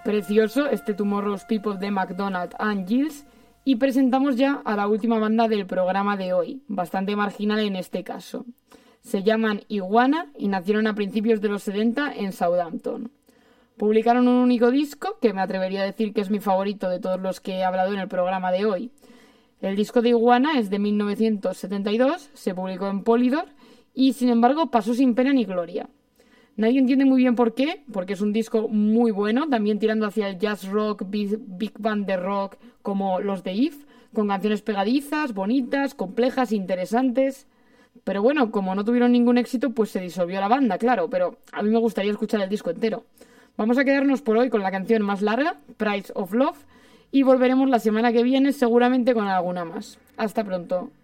Precioso este Tomorrow's People de McDonald and Giles. Y presentamos ya a la última banda del programa de hoy, bastante marginal en este caso. Se llaman Iguana y nacieron a principios de los 70 en Southampton. Publicaron un único disco, que me atrevería a decir que es mi favorito de todos los que he hablado en el programa de hoy. El disco de Iguana es de 1972, se publicó en Polydor y sin embargo pasó sin pena ni gloria. Nadie entiende muy bien por qué, porque es un disco muy bueno, también tirando hacia el jazz rock, big band de rock, como los de If, con canciones pegadizas, bonitas, complejas, interesantes. Pero bueno, como no tuvieron ningún éxito, pues se disolvió la banda, claro, pero a mí me gustaría escuchar el disco entero. Vamos a quedarnos por hoy con la canción más larga, Price of Love, y volveremos la semana que viene seguramente con alguna más. Hasta pronto.